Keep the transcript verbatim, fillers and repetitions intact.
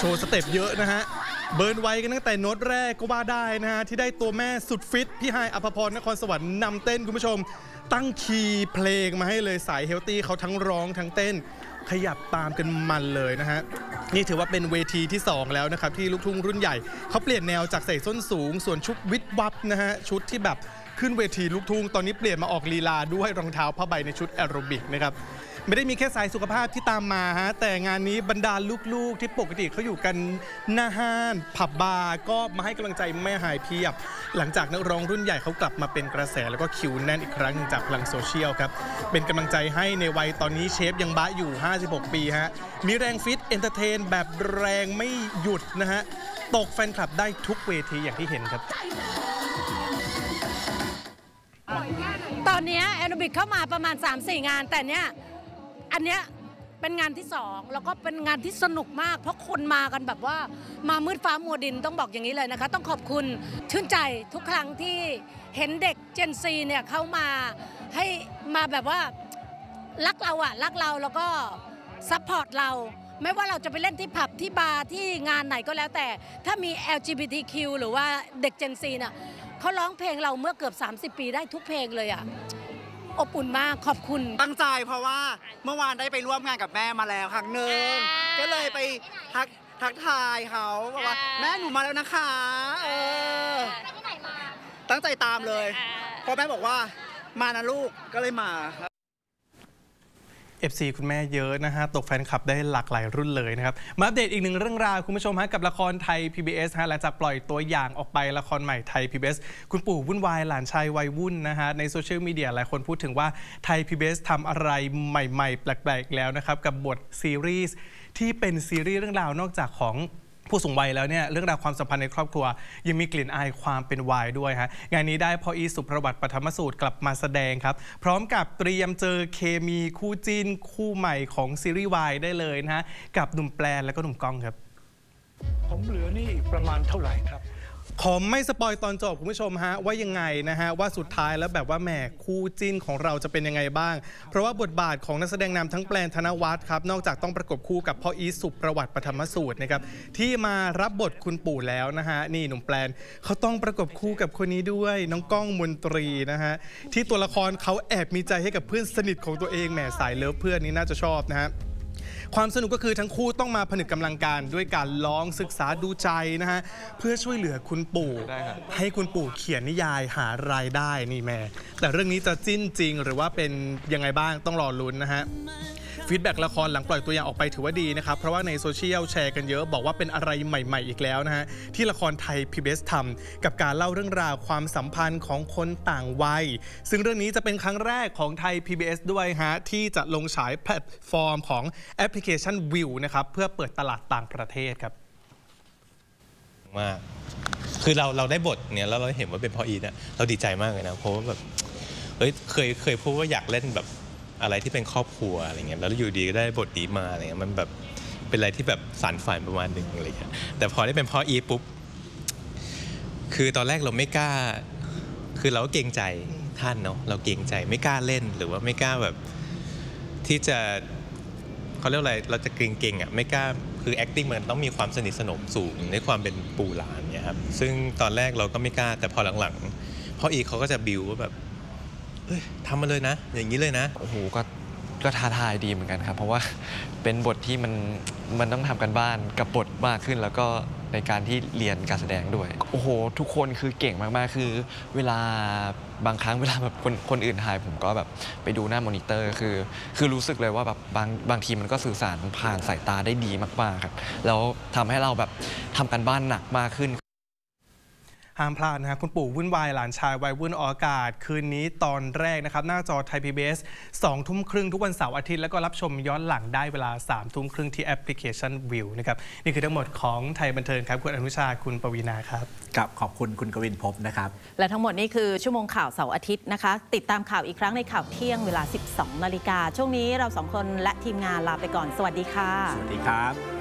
ชว์สเต็ปเยอะนะฮะเบิร์นไวกันตั้งแต่โน้ตแรกก็ว่าได้นะฮะที่ได้ตัวแม่สุดฟิตพี่ไฮายอภพรนครสวรรค์นำเต้นคุณผู้ชมตั้งคีย์เพลงมาให้เลยสายเฮลตี้เขาทั้งร้องทั้งเต้นขยับตามกันมันเลยนะฮะนี่ถือว่าเป็นเวทีที่สองแล้วนะครับที่ลูกทุ่งรุ่นใหญ่เขาเปลี่ยนแนวจากใส่ส้นสูงส่วนชุดวิดวับนะฮะชุดที่แบบขึ้นเวทีลูกทุ่งตอนนี้เปลี่ยนมาออกลีลาด้วยรองเท้าผ้าใบในชุดแอโรบิกนะครับไม่ได้มีแค่สายสุขภาพที่ตามมาฮะแต่งานนี้บรรดาลูกๆที่ปกติเขาอยู่กันหน้าห้างผับบาร์ก็มาให้กำลังใจแม่หายเพียบหลังจากนักร้องรุ่นใหญ่เขากลับมาเป็นกระแสแล้วก็คิวแน่นอีกครั้งจากพลังโซเชียลครับเป็นกำลังใจให้ในวัยตอนนี้เชฟยังบ้าอยู่ห้าสิบหกปีฮะมีแรงฟิตเอนเตอร์เทนแบบแรงไม่หยุดนะฮะตกแฟนคลับได้ทุกเวทีอย่างที่เห็นครับตอนนี้แอโรบิกเข้ามาประมาณ สามสี่ งานแต่เนี้ยอันเนี้ยเป็นงานที่สองแล้วก็เป็นงานที่สนุกมากเพราะคนมากันแบบว่ามามืดฟ้ามัวดินต้องบอกอย่างนี้เลยนะคะต้องขอบคุณชื่นใจทุกครั้งที่เห็นเด็ก เจน ซี เนี่ยเข้ามาให้มาแบบว่ารักเราอะรักเราแล้วก็ซัพพอร์ตเราไม่ว่าเราจะไปเล่นที่ผับที่บาร์ที่งานไหนก็แล้วแต่ถ้ามี แอล จี บี ที คิว หรือว่าเด็ก เจน ซี เนี่ยเขาร้องเพลงเราเมื่อเกือบสามสิบปีได้ทุกเพลงเลยอะอบอุ่นมากขอบคุณตั้งใจเพราะว่าเมื่อวานได้ไปร่วมงานกับแม่มาแล้วครั้งหนึ่งก็เลยไปทักทักทายเขาบอกว่าแม่หนูมาแล้วนะคะเออตั้งใจตามเลยเพราะแม่บอกว่ามานะลูกก็เลยมาเอฟ ซี คุณแม่เยอะนะฮะตกแฟนคลับได้หลากหลายรุ่นเลยนะครับมาอัปเดตอีกหนึ่งเรื่องราวคุณผู้ชมฮะกับละครไทย พี บี เอส ฮะหลังจากปล่อยตัวอย่างออกไปละครใหม่ไทย พี บี เอส คุณปู่วุ่นวายหลานชายวัยวุ่นนะฮะในโซเชียลมีเดียหลายคนพูดถึงว่าไทย พี บี เอส ทำอะไรใหม่ๆแปลกๆแล้วนะครับกับบทซีรีส์ที่เป็นซีรีส์เรื่องราวนอกจากของผู้สูงวัยแล้วเนี่ยเรื่องราวความสัมพันธ์ในครอบครัวยังมีกลิ่นอายความเป็นวายด้วยฮะงานนี้ได้พ่ออีสุประวัติปฐมสูตรกลับมาแสดงครับพร้อมกับเตรียมเจอเคมีคู่จิ้นคู่ใหม่ของซีรีส์วายได้เลยนะฮะกับหนุ่มแปลนและก็หนุ่มก้องครับผมเหลือนี่ประมาณเท่าไหร่ครับขอไม่สปอยตอนจบคุณผู้ชมฮะว่ายังไงนะฮะว่าสุดท้ายแล้วแบบว่าแหมคู่จิ้นของเราจะเป็นยังไงบ้างเพราะว่าบทบาทของนักแสดงนำทั้งแปลนธนวัฒน์ครับนอกจากต้องประกบคู่กับพ่ออีสุประวัติปฐมสูตรนะครับที่มารับบทคุณปู่แล้วนะฮะนี่หนุ่มแปลนเขาต้องประกบคู่กับคนนี้ด้วยน้องก้องมนตรีนะฮะที่ตัวละครเขาแอบมีใจให้กับเพื่อนสนิทของตัวเองแหมสายเลิฟเพื่อนนี้น่าจะชอบนะฮะความสนุกก็คือทั้งคู่ต้องมาผนึกกำลังการด้วยการลองศึกษาดูใจนะฮะเพื่อช่วยเหลือคุณปู่ให้คุณปู่เขียนนิยายหารายได้นี่แม่แต่เรื่องนี้จะจิ้นจริงหรือว่าเป็นยังไงบ้างต้องรอลุ้นนะฮะฟีดแบ็กละครหลังปล่อยตัวอย่างออกไปถือว่าดีนะครับเพราะว่าในโซเชียลแชร์กันเยอะบอกว่าเป็นอะไรใหม่ๆอีกแล้วนะฮะที่ละครไทย พี บี เอส ทำกับการเล่าเรื่องราวความสัมพันธ์ของคนต่างวัยซึ่งเรื่องนี้จะเป็นครั้งแรกของไทย พี บี เอส ด้วยฮะที่จะลงฉายแพลตฟอร์มของแอปพลิเคชันวิวนะครับเพื่อเปิดตลาดต่างประเทศครับมากคือเราเราได้บทเนี่ยแล้วเราเห็นว่าเป็นพ่ออีทเนี่ยเราดีใจมากเลยนะเพราะว่าแบบเฮ้ยเคยเคยพูดว่าอยากเล่นแบบอะไรที่เป็นครอบครัวอะไรเงี้ยแล้วอยู่ดีก็ได้บทนี้มาอะไรเงี้ยมันแบบเป็นอะไรที่แบบสานฝันประมาณหนึ่งอะไรเงี้ยแต่พอได้เป็นพ่ออีปุ๊บคือตอนแรกเราไม่กล้าคือเราก็เกรงใจท่านเนาะเราเกรงใจไม่กล้าเล่นหรือว่าไม่กล้าแบบที่จะเขาเรียกอะไรเราจะเกรงเกรงอ่ะไม่กล้าคือ acting มันต้องมีความสนิทสนมสูงในความเป็นปู่หลานเนี่ยครับซึ่งตอนแรกเราก็ไม่กล้าแต่พอหลังๆพ่ออีเขาก็จะบิวว่าแบบเอ้ยทำมาเลยนะอย่างนี้เลยนะโอ้โหก็ก็ท้าทายดีเหมือนกันครับเพราะว่าเป็นบทที่มันมันต้องทำกันบ้านกับบทมากขึ้นแล้วก็ในการที่เรียนการแสดงด้วยโอ้โหทุกคนคือเก่งมากๆคือเวลาบางครั้งเวลาแบบคนคนอื่นถ่ายผมก็แบบไปดูหน้ามอนิเตอร์คือคือรู้สึกเลยว่าแบบบางบางทีมันก็สื่อสารผ่านสายตาได้ดีมากๆครับแล้วทำให้เราแบบทำกันบ้านหนักมากขึ้นห้ามพลาดนะฮะคุณปู่วุ่นวายหลานชายวัยวุ่นออกอากาศคืนนี้ตอนแรกนะครับหน้าจอไทย พี บี เอส สองทุ่มครึ่งทุกวันเสาร์อาทิตย์แล้วก็รับชมย้อนหลังได้เวลาสามทุ่มครึ่งที่แอปพลิเคชันวิวนะครับนี่คือทั้งหมดของไทยบันเทิงครับคุณอนุชาคุณปวีณาครับกับขอบคุณคุณกวินภพนะครับและทั้งหมดนี้คือชั่วโมงข่าวเสาร์อาทิตย์นะคะติดตามข่าวอีกครั้งในข่าวเที่ยงเวลา สิบสองนาฬิกาช่วงนี้เราสองคนและทีมงานลาไปก่อนสวัสดีค่ะสวัสดีครับ